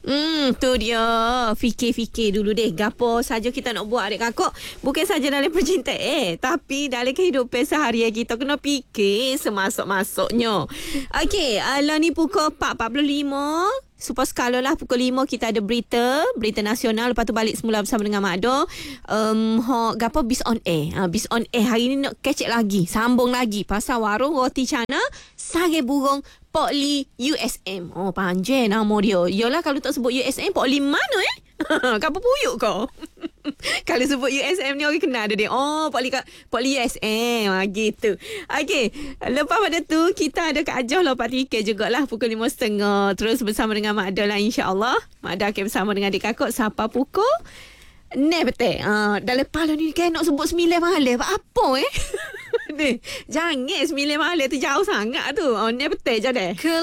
Tu dia. Fikir-fikir dulu deh. Gapo saja kita nak buat adik kakak. Bukan saja dalam percintaan. Tapi dalam kehidupan seharian kita kena fikir semasuk-masuknya. Okey. Lah ni pukul 4.45. Super skala lah pukul 5 kita ada berita nasional. Lepas tu balik semula bersama dengan Mak Do. Gapo Bis on Air. Bis on Air hari ni nak catch lagi, sambung lagi pasal warung roti canai Sari Burung Port Lee USM. Panjang nama dia. Yalah kalau tak sebut USM, Port Lee mana Kapu puyuk kau. Kalau sebut USM ni orang kenal dia. Port Lee USM. Gitu. Okey. Lepas pada tu kita ada Kak Ajoh lompat tiket jugalah pukul 5.30. Terus bersama dengan Mak Dal lah, insya-Allah. Mak Dal akan bersama dengan adik kakak sampai pukul betul. Dalam kepala ni kan nak sebut 9 malam. Apa Ni, jangan 9 malam tu jauh sangat tu. Betul je deh.